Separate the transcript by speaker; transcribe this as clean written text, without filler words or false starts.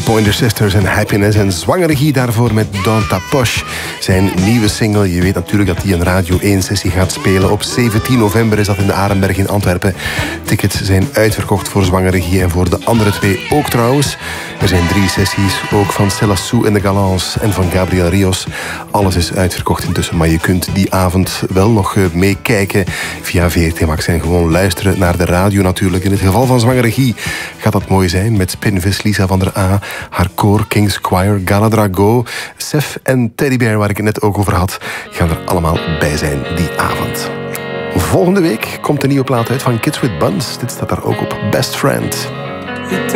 Speaker 1: Pointer Sisters en Happiness. En zwangere Guy daarvoor met Don Tapoche. Zijn nieuwe single. Je weet natuurlijk dat hij een Radio 1-sessie gaat spelen. Op 17 november is dat in de Arenberg in Antwerpen. Tickets zijn uitverkocht voor zwangere Guy en voor de andere twee ook trouwens. Er zijn 3 sessies, ook van Céla Sou en de Galants en van Gabriel Rios. Alles is uitverkocht intussen, maar je kunt die avond wel nog meekijken via VRT Max en gewoon luisteren naar de radio natuurlijk. In het geval van zwangere Guy gaat dat mooi zijn met Spinvis, Lisa van der A, haar koor, King's Choir, Gala Drago, Sef en Teddy Bear, waar ik het net ook over had, gaan er allemaal bij zijn die avond. Volgende week komt een nieuwe plaat uit van Kids with Buns. Dit staat daar ook op, Best Friend.